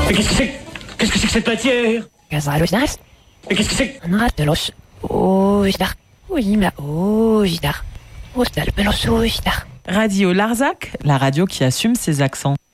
Mais qu'est-ce que c'est? Qu'est-ce que c'est que cette matière? Mais qu'est-ce que c'est? Radio Larzac, la radio qui assume ses accents.